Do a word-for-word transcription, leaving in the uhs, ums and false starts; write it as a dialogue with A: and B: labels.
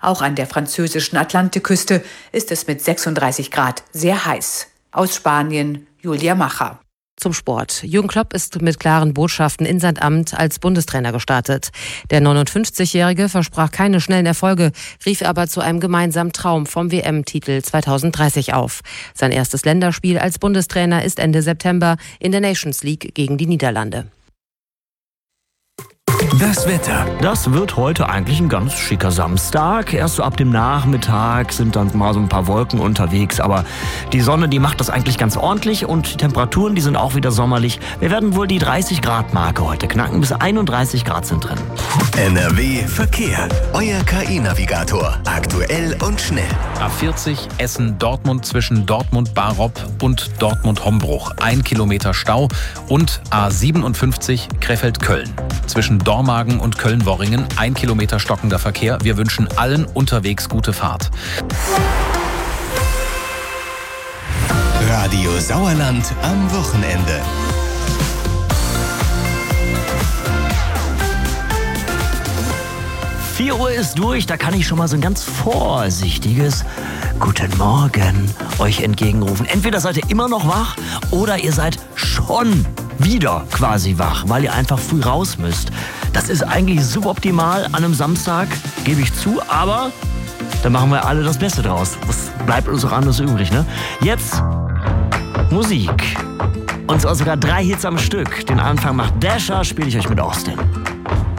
A: Auch an der französischen Atlantikküste ist es mit sechsunddreißig Grad sehr heiß. Aus Spanien, Julia Macher.
B: Zum Sport. Jürgen Klopp ist mit klaren Botschaften in sein Amt als Bundestrainer gestartet. Der neunundfünfzigjährige versprach keine schnellen Erfolge, rief aber zu einem gemeinsamen Traum vom W M-Titel zweitausenddreißig auf. Sein erstes Länderspiel als Bundestrainer ist Ende September in der Nations League gegen die Niederlande.
C: Das Wetter. Das wird heute eigentlich ein ganz schicker Samstag. Erst so ab dem Nachmittag sind dann mal so ein paar Wolken unterwegs. Aber die Sonne, die macht das eigentlich ganz ordentlich. Und die Temperaturen, die sind auch wieder sommerlich. Wir werden wohl die dreißig Grad Marke heute knacken. Bis einunddreißig Grad sind drin.
D: N R W Verkehr. Euer K I-Navigator. Aktuell und schnell.
E: A vierzig Essen-Dortmund zwischen Dortmund-Barop und Dortmund-Hombruch. Ein Kilometer Stau. Und A siebenundfünfzig Krefeld-Köln. Zwischen Dormagen und Köln-Worringen ein Kilometer stockender Verkehr. Wir wünschen allen unterwegs gute Fahrt.
D: Radio Sauerland am Wochenende.
C: vier Uhr ist durch, da kann ich schon mal so ein ganz vorsichtiges Guten Morgen euch entgegenrufen. Entweder seid ihr immer noch wach oder ihr seid schon wieder quasi wach, weil ihr einfach früh raus müsst. Das ist eigentlich suboptimal an einem Samstag, gebe ich zu, aber dann machen wir alle das Beste draus. Was bleibt uns auch anderes übrig, ne? Jetzt Musik. Und zwar sogar drei Hits am Stück. Den Anfang macht Dasher, spiele ich euch mit Austin.